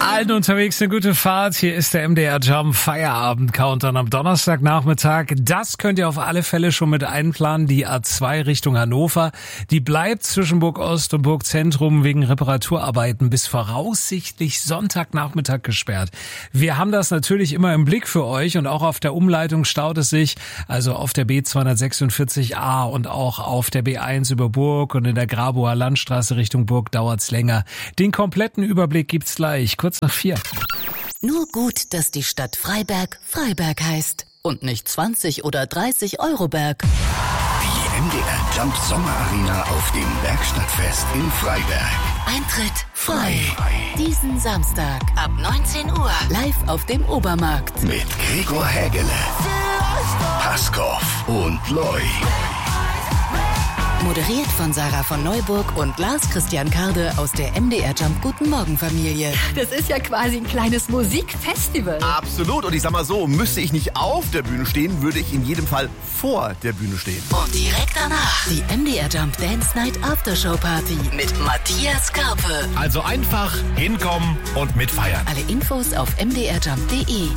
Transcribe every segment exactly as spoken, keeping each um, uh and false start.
Allen unterwegs eine gute Fahrt. Hier ist der M D R Jump Feierabend Countdown am Donnerstagnachmittag. Das könnt ihr auf alle Fälle schon mit einplanen. Die A zwei Richtung Hannover, die bleibt zwischen Burg Ost und Burg Zentrum wegen Reparaturarbeiten bis voraussichtlich Sonntagnachmittag gesperrt. Wir haben das natürlich immer im Blick für euch und auch auf der Umleitung staut es sich, also auf der B zweihundertsechsundvierzig A und auch auf der B eins über Burg und in der Grabower Landstraße Richtung Burg dauert's länger. Den kompletten Überblick gibt's gleich, kurz nach vier. Nur gut, dass die Stadt Freiberg Freiberg heißt und nicht zwanzig oder dreißig Euroberg. Die M D R Jump Sommerarena auf dem Werkstattfest in Freiberg. Eintritt frei. Diesen Samstag ab neunzehn Uhr live auf dem Obermarkt. Mit Gregor Hägele, Paskov und Loy. Moderiert von Sarah von Neuburg und Lars Christian Karde aus der M D R Jump Guten Morgen Familie. Das ist ja quasi ein kleines Musikfestival. Absolut. Und ich sag mal so, müsste ich nicht auf der Bühne stehen, würde ich in jedem Fall vor der Bühne stehen. Und direkt danach die M D R Jump Dance Night Aftershow Party mit Matthias Karpe. Also einfach hinkommen und mitfeiern. Alle Infos auf m d r jump punkt d e.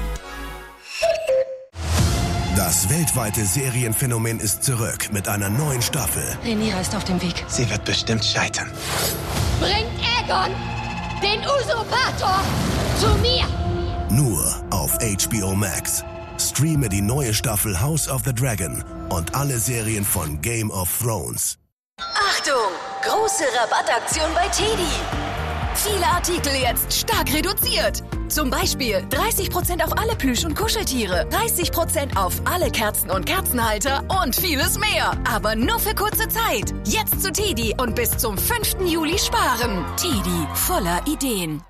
Das weltweite Serienphänomen ist zurück mit einer neuen Staffel. Rhaenyra ist auf dem Weg. Sie wird bestimmt scheitern. Bringt Aegon, den Usurpator, zu mir! Nur auf H B O Max. Streame die neue Staffel House of the Dragon und alle Serien von Game of Thrones. Achtung! Große Rabattaktion bei Teddy. Viele Artikel jetzt stark reduziert. Zum Beispiel dreißig Prozent auf alle Plüsch- und Kuscheltiere, dreißig Prozent auf alle Kerzen und Kerzenhalter und vieles mehr. Aber nur für kurze Zeit. Jetzt zu Teddy und bis zum fünften Juli sparen. Teddy, voller Ideen.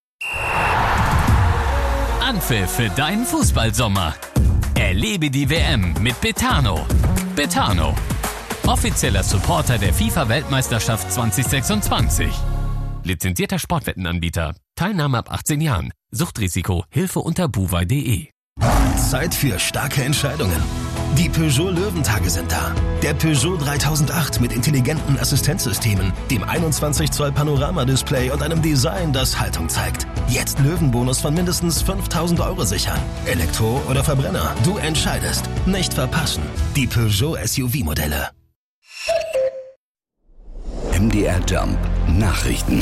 Anpfiff für deinen Fußballsommer. Erlebe die W M mit Betano. Betano, offizieller Supporter der FIFA-Weltmeisterschaft zwanzig sechsundzwanzig. Lizenzierter Sportwettenanbieter. Teilnahme ab achtzehn Jahren. Suchtrisiko. Hilfe unter buwei punkt de. Zeit für starke Entscheidungen. Die Peugeot Löwentage sind da. Der Peugeot dreitausendacht mit intelligenten Assistenzsystemen, dem einundzwanzig Zoll Panoramadisplay und einem Design, das Haltung zeigt. Jetzt Löwenbonus von mindestens fünftausend Euro sichern. Elektro oder Verbrenner, du entscheidest. Nicht verpassen. Die Peugeot S U V-Modelle. M D R Jump Nachrichten.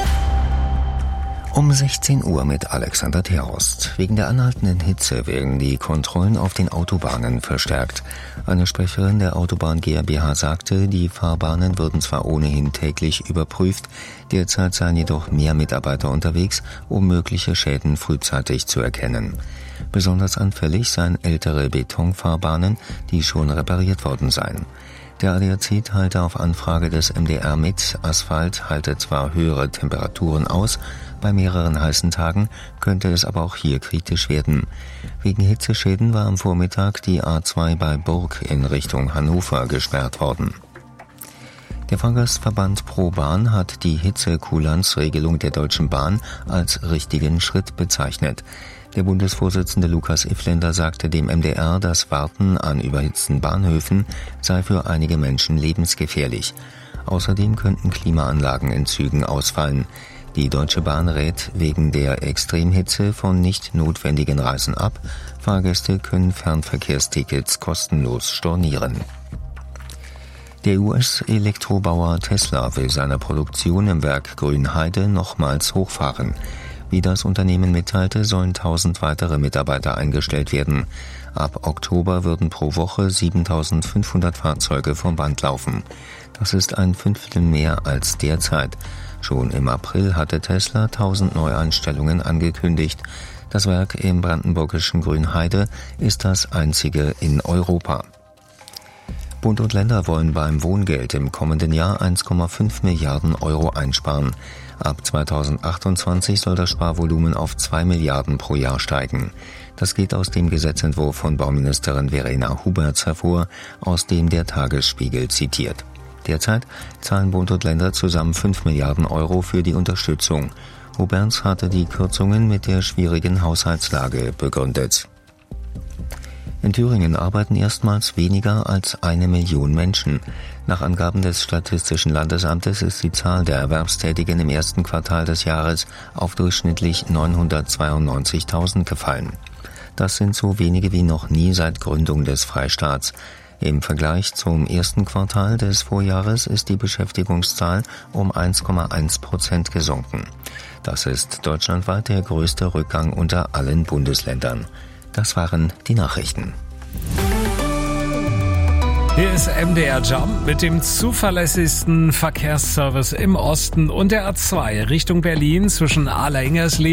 Um sechzehn Uhr mit Alexander Terhorst. Wegen der anhaltenden Hitze werden die Kontrollen auf den Autobahnen verstärkt. Eine Sprecherin der Autobahn GmbH sagte, die Fahrbahnen würden zwar ohnehin täglich überprüft, derzeit seien jedoch mehr Mitarbeiter unterwegs, um mögliche Schäden frühzeitig zu erkennen. Besonders anfällig seien ältere Betonfahrbahnen, die schon repariert worden seien. Der A D A C teilte auf Anfrage des M D R mit, Asphalt halte zwar höhere Temperaturen aus, bei mehreren heißen Tagen könnte es aber auch hier kritisch werden. Wegen Hitzeschäden war am Vormittag die A zwei bei Burg in Richtung Hannover gesperrt worden. Der Fahrgastverband ProBahn hat die Hitzekulanzregelung der Deutschen Bahn als richtigen Schritt bezeichnet. Der Bundesvorsitzende Lukas Ifländer sagte dem M D R, das Warten an überhitzten Bahnhöfen sei für einige Menschen lebensgefährlich. Außerdem könnten Klimaanlagen in Zügen ausfallen. Die Deutsche Bahn rät wegen der Extremhitze von nicht notwendigen Reisen ab. Fahrgäste können Fernverkehrstickets kostenlos stornieren. Der U S-Elektrobauer Tesla will seine Produktion im Werk Grünheide nochmals hochfahren. Wie das Unternehmen mitteilte, sollen tausend weitere Mitarbeiter eingestellt werden. Ab Oktober würden pro Woche siebentausendfünfhundert Fahrzeuge vom Band laufen. Das ist ein Fünftel mehr als derzeit. Schon im April hatte Tesla tausend Neueinstellungen angekündigt. Das Werk im brandenburgischen Grünheide ist das einzige in Europa. Bund und Länder wollen beim Wohngeld im kommenden Jahr eins Komma fünf Milliarden Euro einsparen. Ab zweitausendachtundzwanzig soll das Sparvolumen auf zwei Milliarden pro Jahr steigen. Das geht aus dem Gesetzentwurf von Bauministerin Verena Huberts hervor, aus dem der Tagesspiegel zitiert. Derzeit zahlen Bund und Länder zusammen fünf Milliarden Euro für die Unterstützung. Huberts hatte die Kürzungen mit der schwierigen Haushaltslage begründet. In Thüringen arbeiten erstmals weniger als eine Million Menschen. Nach Angaben des Statistischen Landesamtes ist die Zahl der Erwerbstätigen im ersten Quartal des Jahres auf durchschnittlich neunhundertzweiundneunzigtausend gefallen. Das sind so wenige wie noch nie seit Gründung des Freistaats. Im Vergleich zum ersten Quartal des Vorjahres ist die Beschäftigungszahl um eins Komma eins Prozent gesunken. Das ist deutschlandweit der größte Rückgang unter allen Bundesländern. Das waren die Nachrichten. Hier ist M D R Jump mit dem zuverlässigsten Verkehrsservice im Osten und der A zwei Richtung Berlin zwischen Aala-Ingersleben